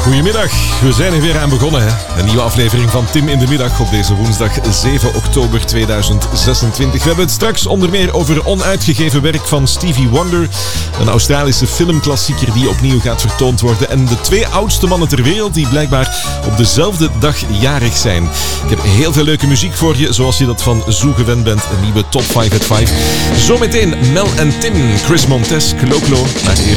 Goedemiddag, we zijn er weer aan begonnen. Hè? Een nieuwe aflevering van Tim in de Middag op deze woensdag 7 oktober 2026. We hebben het straks onder meer over onuitgegeven werk van Stevie Wonder. Een Australische filmklassieker die opnieuw gaat vertoond worden. En de 2 oudste mannen ter wereld die blijkbaar op dezelfde dag jarig zijn. Ik heb heel veel leuke muziek voor je, zoals je dat van Zoo gewend bent. Een nieuwe Top 5 at 5. Zometeen Mel en Tim, Chris Montes, Clo-Clo. Maar eerst